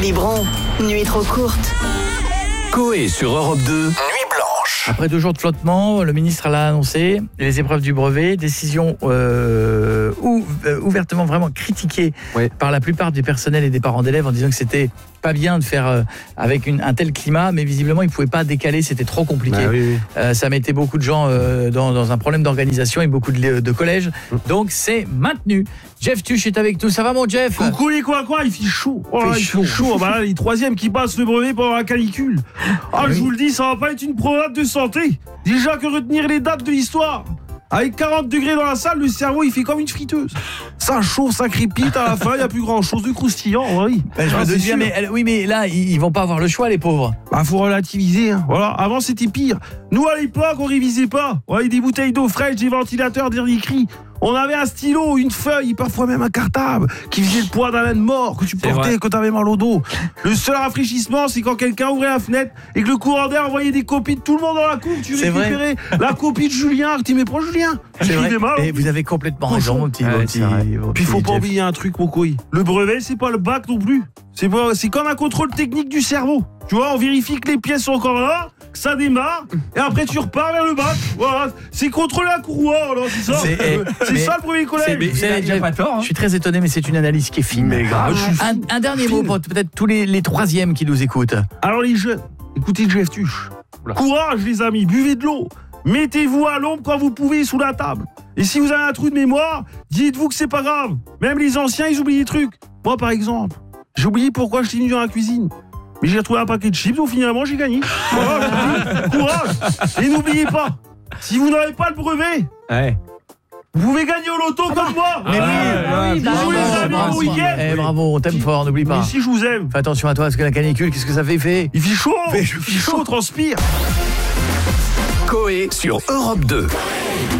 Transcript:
Biberon, nuit trop courte. Coé sur Europe 2, Nuit Blanche. Après 2 jours de flottement, le ministre l'a annoncé, les épreuves du brevet, décision ouvertement vraiment critiquée par la plupart du personnel et des parents d'élèves en disant que c'était pas bien de faire avec un tel climat, mais visiblement ils ne pouvaient pas décaler, c'était trop compliqué. Ça mettait beaucoup de gens dans un problème d'organisation et beaucoup de collèges, donc c'est maintenu. Jeff Tuch est avec nous, ça va mon Jeff? Coucou les quoi, il fait chaud. Il fait chaud. Bah là, les troisièmes qui passent le brevet pendant la canicule. Je vous le dis, ça va pas être une promenade de santé. Déjà que retenir les dates de l'histoire. Avec 40 degrés dans la salle, le cerveau il fait comme une friteuse. Ça chauffe, ça crépite, à la fin il n'y a plus grand chose de croustillant. Oui. Mais là ils vont pas avoir le choix les pauvres. Faut relativiser. Voilà. Avant c'était pire. Nous à l'époque on révisait pas. On avait des bouteilles d'eau fraîche, des ventilateurs, dernier cri. On avait un stylo, une feuille, parfois même un cartable qui faisait le poids d'un âne mort que tu portais quand t'avais mal au dos. Le seul rafraîchissement, c'est quand quelqu'un ouvrait la fenêtre et que le courant d'air envoyait des copies de tout le monde dans la cour. Tu récupérais la copie de Julien, que tu mets pas Julien. C'est vrai. Et vous avez complètement raison, mon petit. Puis faut pas oublier un truc, mon couille. Le brevet, c'est pas le bac non plus. C'est comme un contrôle technique du cerveau. Tu vois, on vérifie que les pièces sont encore là, que ça démarre, et après tu repars vers le bac. Voilà, c'est contrôler la courroie, alors c'est ça. C'est ça le premier collège. Je suis très étonné, mais c'est une analyse qui est fine. Un dernier mot pour peut-être tous les troisièmes qui nous écoutent. Alors les jeunes, écoutez Jeff Tuch. Courage les amis, buvez de l'eau. Mettez-vous à l'ombre quand vous pouvez sous la table. Et si vous avez un trou de mémoire, dites-vous que c'est pas grave. Même les anciens, ils oublient des trucs. Moi par exemple, j'ai oublié pourquoi je suis venu dans la cuisine. Mais j'ai retrouvé un paquet de chips, donc finalement j'ai gagné. Voilà, courage. Et n'oubliez pas, si vous n'avez pas le brevet, vous pouvez gagner au loto comme moi. Bravo, on t'aime fort, n'oublie pas. Mais si je vous aime. Fais attention à toi, parce que la canicule, qu'est-ce que ça fait? Il fait chaud. Il fait chaud, on transpire. Coé sur Europe 2.